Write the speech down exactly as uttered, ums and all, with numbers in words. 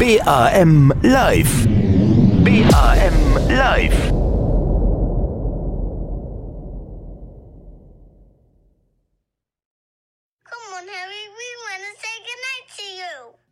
B R M Live. B R M Live. Come on, Harry, we want to say goodnight to you.